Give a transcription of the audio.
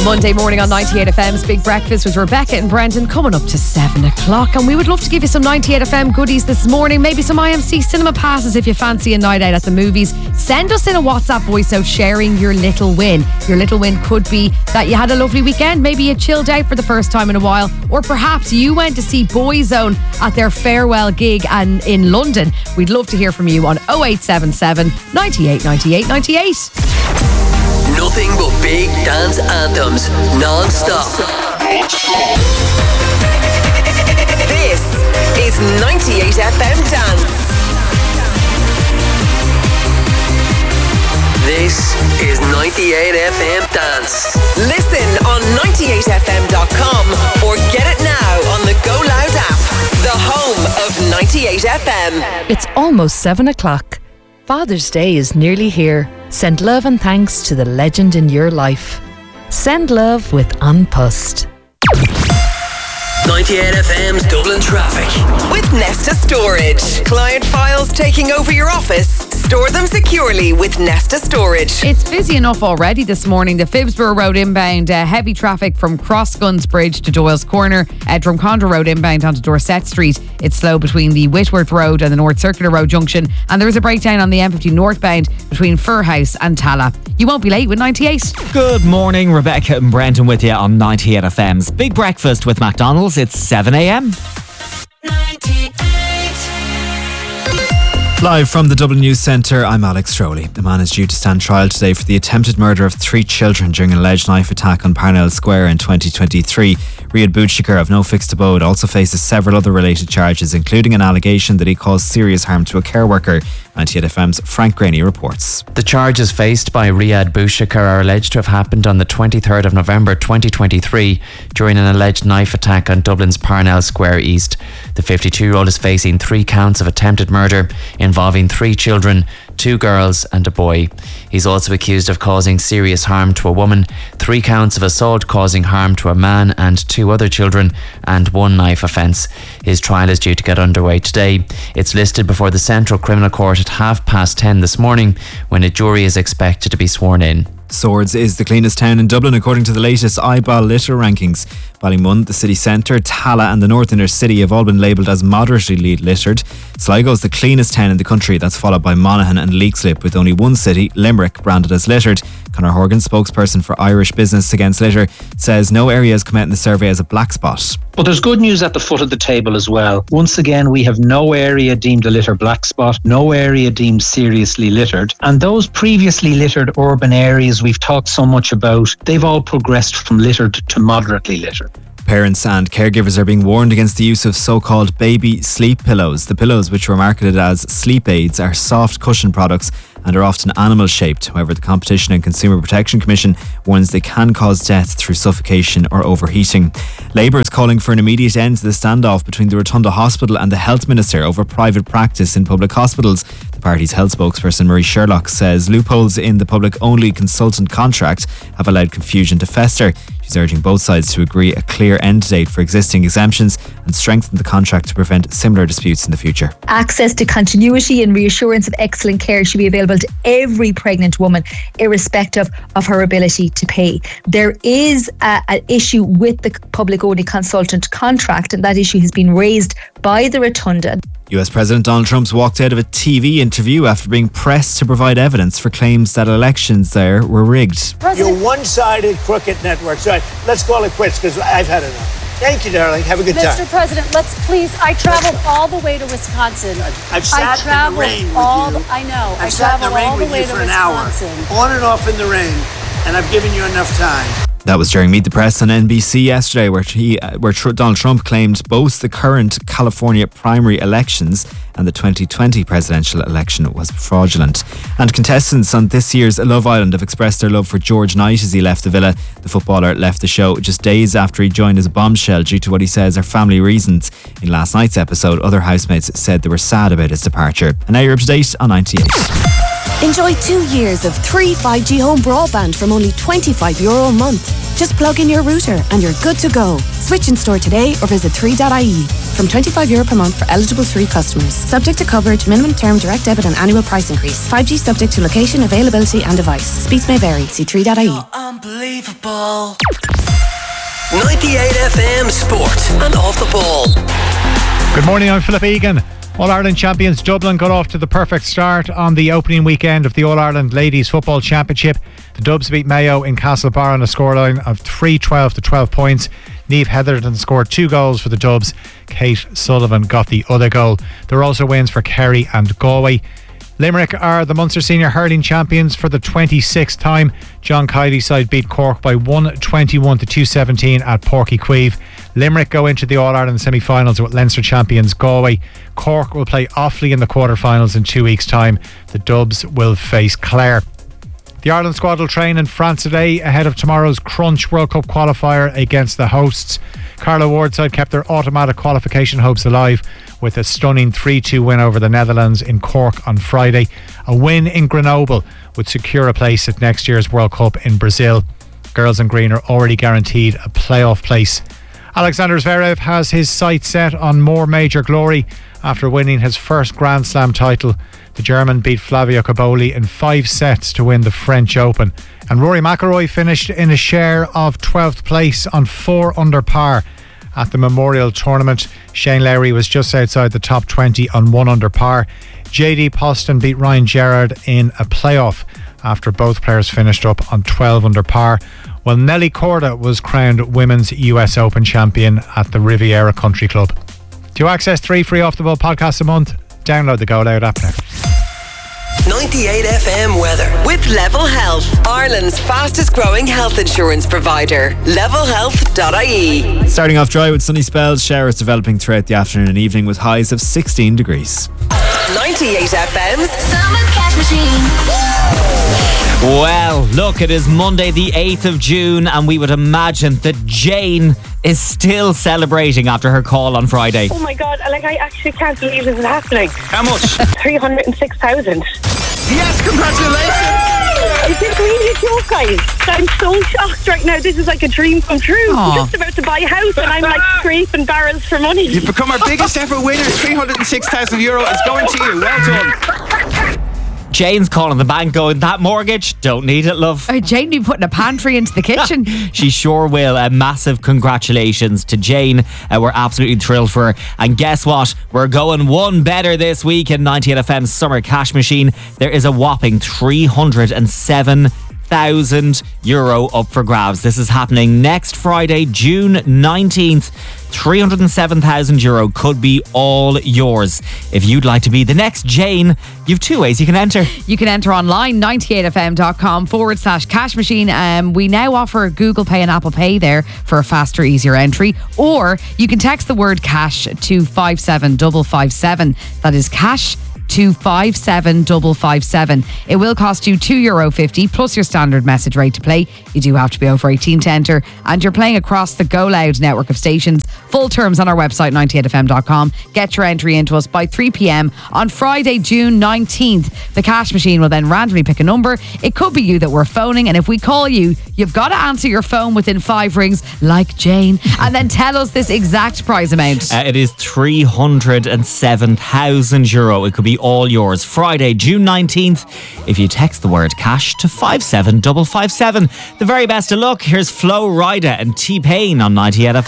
Monday morning on 98 FM's Big Breakfast with Rebecca and Brendan, coming up to 7 o'clock. And we would love to give you some 98 FM goodies this morning. Maybe some IMC cinema passes if you fancy a night out at the movies. Send us in a WhatsApp voice note sharing your little win. Your little win could be that you had a lovely weekend. Maybe you chilled out for the first time in a while. Or perhaps you went to see Boyzone at their farewell gig in London. We'd love to hear from you on 0877 98 98 98. Nothing but big dance anthems, non-stop. This is 98 FM Dance. This is 98 FM Dance. Listen on 98fm.com or get it now on the Go Loud app, the home of 98 FM. It's almost 7 o'clock. Father's Day is nearly here. Send love and thanks to the legend in your life. Send love with An Post. 98 FM's Dublin traffic. With Nesta Storage. Client files taking over your office? Store them securely with Nesta Storage. It's busy enough already this morning. The Phibsborough Road inbound, heavy traffic from Crossguns Bridge to Doyle's Corner. Drumcondra Road inbound onto Dorset Street. It's slow between the Whitworth Road and the North Circular Road junction. And there is a breakdown on the M50 northbound between Furhouse and Tala. You won't be late with 98. Good morning, Rebecca and Brendan with you on 98 FM's Big Breakfast with McDonald's. It's 7 a.m. 98. Live from the Dublin News Centre, I'm Alex Trowley. A man is due to stand trial today for the attempted murder of 3 children during an alleged knife attack on Parnell Square in 2023. Riyad Bouchikar, of no fixed abode, also faces several other related charges, including an allegation that he caused serious harm to a care worker. 98 FM's Frank Graney reports. The charges faced by Riyad Bouchikar are alleged to have happened on the 23rd of November 2023 during an alleged knife attack on Dublin's Parnell Square East. The 52-year-old is facing 3 counts of attempted murder involving 3 children, 2 girls and a boy. He's also accused of causing serious harm to a woman, 3 counts of assault causing harm to a man and 2 other children, and 1 knife offence. His trial is due to get underway today. It's listed before the Central Criminal Court at 10:30 this morning, when a jury is expected to be sworn in. Swords is the cleanest town in Dublin according to the latest iBall litter rankings. Ballymun, the city centre, Tala and the North Inner City have all been labelled as moderately littered. Sligo is the cleanest town in the country. That's followed by Monaghan and Leixlip, with only one city, Limerick, branded as littered. Conor Horgan, spokesperson for Irish Business Against Litter, says no area has come out in the survey as a black spot. But there's good news at the foot of the table as well. Once again, we have no area deemed a litter black spot, no area deemed seriously littered. And those previously littered urban areas we've talked so much about, they've all progressed from littered to moderately littered. Parents and caregivers are being warned against the use of so-called baby sleep pillows. The pillows, which were marketed as sleep aids, are soft cushion products and are often animal-shaped. However, the Competition and Consumer Protection Commission warns they can cause death through suffocation or overheating. Labour is calling for an immediate end to the standoff between the Rotunda Hospital and the Health Minister over private practice in public hospitals. The party's health spokesperson Marie Sherlock says loopholes in the public-only consultant contract have allowed confusion to fester. She's urging both sides to agree a clear end date for existing exemptions and strengthen the contract to prevent similar disputes in the future. Access to continuity and reassurance of excellent care should be available to every pregnant woman, irrespective of her ability to pay. There is an issue with the public-only consultant contract, and that issue has been raised by the Rotunda. US President Donald Trump's walked out of a TV interview after being pressed to provide evidence for claims that elections there were rigged. Your one-sided crooked network. So let's call it quits because I've had enough. Thank you, darling. Have a good time. Mr. President, let's please. I traveled all the way to Wisconsin. I've sat in the rain with you. I know. I've sat in the rain with you for an hour, on and off in the rain, and I've given you enough time. That was during Meet the Press on NBC yesterday, where Donald Trump claimed both the current California primary elections and the 2020 presidential election was fraudulent. And contestants on this year's Love Island have expressed their love for George Knight as he left the villa. The footballer left the show just days after he joined as a bombshell due to what he says are family reasons. In last night's episode, other housemates said they were sad about his departure. And now you're up to date on 98. Enjoy 2 years of free 5G home broadband from only €25 a month. Just plug in your router and you're good to go. Switch in store today or visit 3.ie. from €25 per month for eligible 3 customers. Subject to coverage, minimum term, direct debit and annual price increase. 5G subject to location, availability and device. Speeds may vary. See 3.ie. Unbelievable. 98 FM Sport and Off the Ball. Good morning, I'm Philip Egan. All-Ireland champions Dublin got off to the perfect start on the opening weekend of the All-Ireland Ladies Football Championship. The Dubs beat Mayo in Castlebar on a scoreline of 3-12 to 12 points. Niamh Heatherton scored 2 goals for the Dubs. Kate Sullivan got the other goal. There were also wins for Kerry and Galway. Limerick are the Munster Senior Hurling Champions for the 26th time. John Kiley's side beat Cork by 121 to 217 at Porky Queeve. Limerick go into the All-Ireland semi-finals with Leinster champions Galway. Cork will play Offaly in the quarter-finals in 2 weeks' time. The Dubs will face Clare. The Ireland squad will train in France today ahead of tomorrow's Crunch World Cup qualifier against the hosts. Carla Ward's side kept their automatic qualification hopes alive with a stunning 3-2 win over the Netherlands in Cork on Friday. A win in Grenoble would secure a place at next year's World Cup in Brazil. Girls in green are already guaranteed a playoff place. Alexander Zverev has his sights set on more major glory after winning his first Grand Slam title. The German beat Flavio Cobolli in 5 sets to win the French Open. And Rory McIlroy finished in a share of 12th place on 4 under par at the Memorial Tournament. Shane Lowry was just outside the top 20 on 1 under par. JD Poston beat Ryan Gerrard in a playoff after both players finished up on 12 under par. Well, Nelly Korda was crowned Women's US Open champion at the Riviera Country Club. To access 3 free Off the Ball podcasts a month, download the Go Loud app now. 98 FM weather with Level Health, Ireland's fastest growing health insurance provider. Levelhealth.ie. Starting off dry with sunny spells, showers developing throughout the afternoon and evening with highs of 16 degrees. 98 FM's Summer Cash Machine. Well, look, it is Monday the 8th of June and we would imagine that Jane is still celebrating after her call on Friday. Oh my God, I actually can't believe this is happening. How much? 306,000. Yes, congratulations! Is this really a joke, guys? I'm so shocked right now. This is like a dream come true. I'm just about to buy a house and I'm like scraping barrels for money. You've become our biggest ever winner. 306,000 euro is going to you. Well done. Jane's calling the bank going, that mortgage, don't need it, love. Jane be putting a pantry into the kitchen. She sure will. A massive congratulations to Jane. We're absolutely thrilled for her. And guess what? We're going one better this week in 98 FM's Summer Cash Machine. There is a whopping 307,000 euro up for grabs. This is happening next Friday, June 19th. 307,000 euro could be all yours. If you'd like to be the next Jane, you've 2 ways you can enter. You can enter online, 98fm.com/cash machine. We now offer Google Pay and Apple Pay there for a faster, easier entry. Or you can text the word cash to 57557. That is cash to 57557. It will cost you €2.50 plus your standard message rate to play. You do have to be over 18 to enter, and you're playing across the Go Loud network of stations. Full terms on our website 98fm.com. Get your entry into us by 3 p.m. on Friday, June 19th. The cash machine will then randomly pick a number. It could be you that we're phoning, and if we call you, you've got to answer your phone within 5 rings like Jane, and then tell us this exact prize amount. It is 307,000 euro. It could be all yours. Friday, June 19th, if you text the word cash to 57557. The very best of luck. Here's Flo Rida and T-Pain on 98 FM.